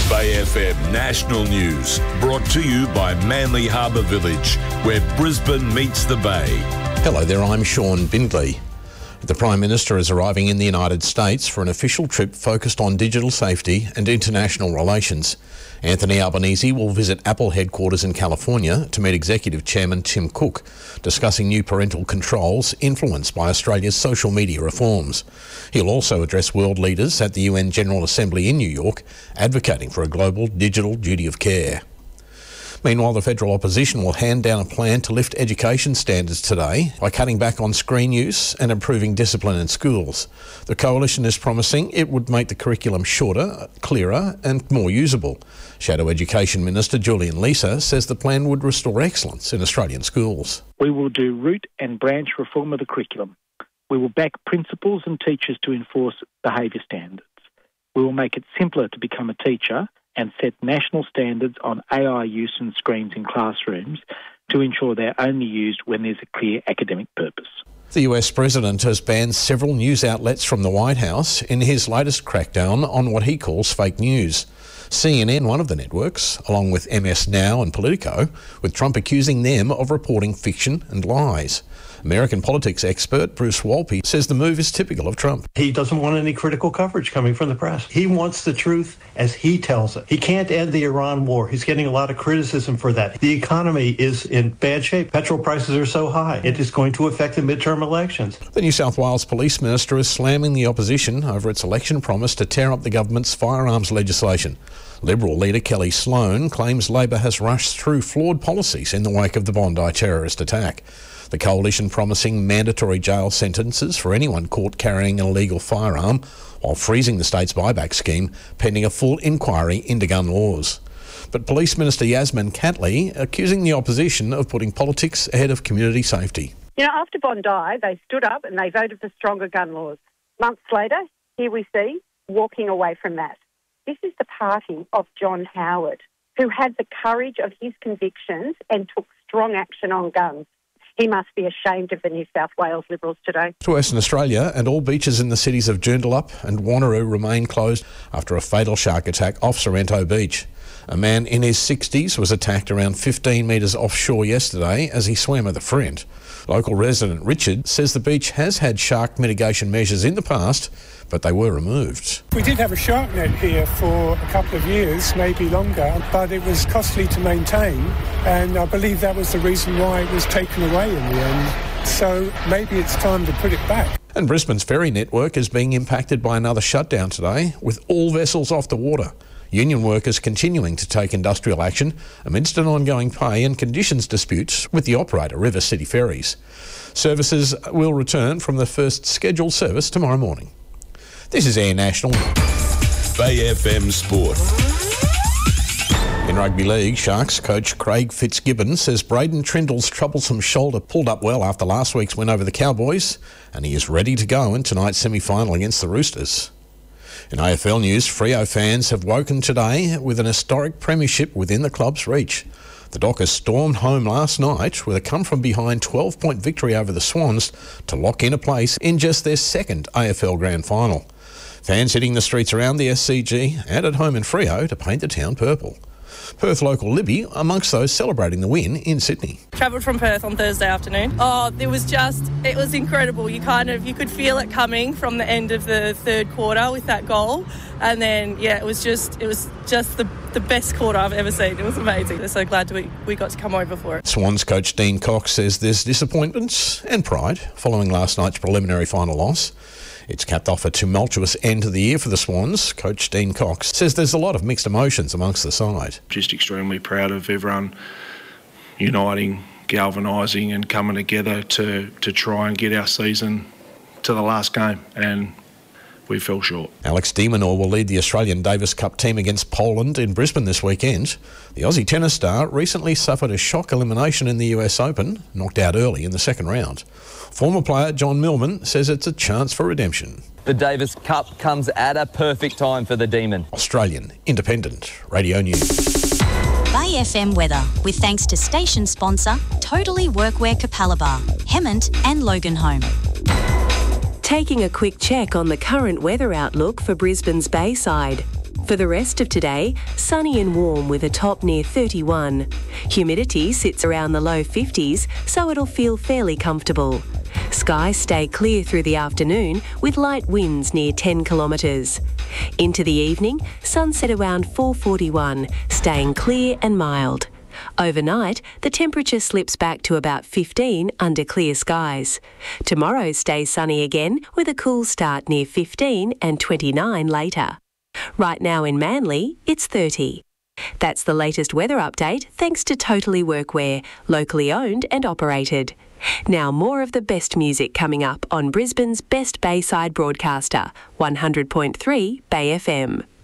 Bay FM National News, brought to you by Manly Harbour Village, where Brisbane meets the Bay. Hello there, I'm Sean Bindley. The Prime Minister is arriving in the United States for an official trip focused on digital safety and international relations. Anthony Albanese will visit Apple headquarters in California to meet Executive Chairman Tim Cook, discussing new parental controls influenced by Australia's social media reforms. He'll also address world leaders at the UN General Assembly in New York, advocating for a global digital duty of care. Meanwhile, the federal opposition will hand down a plan to lift education standards today by cutting back on screen use and improving discipline in schools. The coalition is promising it would make the curriculum shorter, clearer and more usable. Shadow Education Minister Julian Leeser says the plan would restore excellence in Australian schools. We will do root and branch reform of the curriculum. We will back principals and teachers to enforce behaviour standards. We will make it simpler to become a teacher and set national standards on AI use and screens in classrooms to ensure they're only used when there's a clear academic purpose. The US President has banned several news outlets from the White House in his latest crackdown on what he calls fake news. CNN, one of the networks, along with MS Now and Politico, with Trump accusing them of reporting fiction and lies. American politics expert Bruce Wolpe says the move is typical of Trump. He doesn't want any critical coverage coming from the press. He wants the truth as he tells it. He can't end the Iran war. He's getting a lot of criticism for that. The economy is in bad shape. Petrol prices are so high. It is going to affect the midterm elections. The New South Wales Police Minister is slamming the opposition over its election promise to tear up the government's firearms legislation. Liberal leader Kelly Sloan claims Labor has rushed through flawed policies in the wake of the Bondi terrorist attack. The coalition promising mandatory jail sentences for anyone caught carrying an illegal firearm, while freezing the state's buyback scheme pending a full inquiry into gun laws. But Police Minister Yasmin Catley accusing the opposition of putting politics ahead of community safety. You know, after Bondi, they stood up and they voted for stronger gun laws. Months later, here we see walking away from that. This is the party of John Howard, who had the courage of his convictions and took strong action on guns. He must be ashamed of the New South Wales Liberals today. To Western Australia, and all beaches in the cities of Joondalup and Wanneroo remain closed after a fatal shark attack off Sorrento Beach. A man in his 60s was attacked around 15 metres offshore yesterday as he swam with a friend. Local resident Richard says the beach has had shark mitigation measures in the past, but they were removed. We did have a shark net here for a couple of years, maybe longer, but it was costly to maintain, and I believe that was the reason why it was taken away in the end. So maybe it's time to put it back. And Brisbane's ferry network is being impacted by another shutdown today, with all vessels off the water. Union workers continuing to take industrial action amidst an ongoing pay and conditions disputes with the operator, River City Ferries. Services will return from the first scheduled service tomorrow morning. This is Air National. Bay FM Sport. In rugby league, Sharks coach Craig Fitzgibbon says Braden Trindle's troublesome shoulder pulled up well after last week's win over the Cowboys, and he is ready to go in tonight's semi-final against the Roosters. In AFL news, Freo fans have woken today with an historic premiership within the club's reach. The Dockers stormed home last night with a come-from-behind 12-point victory over the Swans to lock in a place in just their second AFL Grand Final. Fans hitting the streets around the SCG and at home in Freo to paint the town purple. Perth local Libby amongst those celebrating the win in Sydney. Travelled from Perth on Thursday afternoon. It was incredible. You could feel it coming from the end of the third quarter with that goal. And then, it was just the best quarter I've ever seen. It was amazing. We're so glad we got to come over for it. Swans coach Dean Cox says there's disappointment and pride following last night's preliminary final loss. It's capped off a tumultuous end to the year for the Swans. Coach Dean Cox says there's a lot of mixed emotions amongst the side. Just extremely proud of everyone uniting, galvanising and coming together to try and get our season to the last game, and we fell short. Alex de Minaur will lead the Australian Davis Cup team against Poland in Brisbane this weekend. The Aussie tennis star recently suffered a shock elimination in the US Open, knocked out early in the second round. Former player John Millman says it's a chance for redemption. The Davis Cup comes at a perfect time for the Demon. Australian Independent Radio News. Bay FM weather, with thanks to station sponsor Totally Workwear Capalaba, Hemmant and Loganholme. Taking a quick check on the current weather outlook for Brisbane's Bayside. For the rest of today, sunny and warm with a top near 31. Humidity sits around the low 50s, so it'll feel fairly comfortable. Skies stay clear through the afternoon with light winds near 10 kilometres. Into the evening, sunset around 4:41, staying clear and mild. Overnight, the temperature slips back to about 15 under clear skies. Tomorrow stays sunny again with a cool start near 15 and 29 later. Right now in Manly, it's 30. That's the latest weather update thanks to Totally Workwear, locally owned and operated. Now more of the best music coming up on Brisbane's best Bayside broadcaster, 100.3 Bay FM.